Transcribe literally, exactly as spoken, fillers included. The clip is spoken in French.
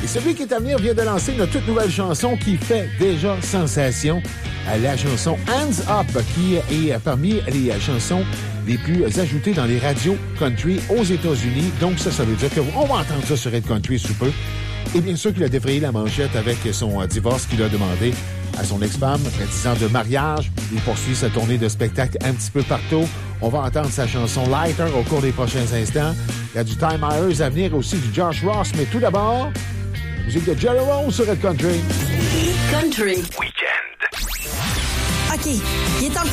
celui qui est à venir vient de lancer une toute nouvelle chanson qui fait déjà sensation. La chanson Hands Up, qui est parmi les chansons les plus ajoutées dans les radios country aux États-Unis. Donc ça, ça veut dire qu'on va entendre ça sur Red Country sous peu. Et bien sûr qu'il a défrayé la manchette avec son divorce qu'il a demandé à son ex-femme après dix ans de mariage. Il poursuit sa tournée de spectacle un petit peu partout. On va entendre sa chanson Lighter au cours des prochains instants. Il y a du Ty Myers à venir, aussi du Josh Ross. Mais tout d'abord, la musique de Jerry Rose sur Red Country. Country Weekend. OK, il est temps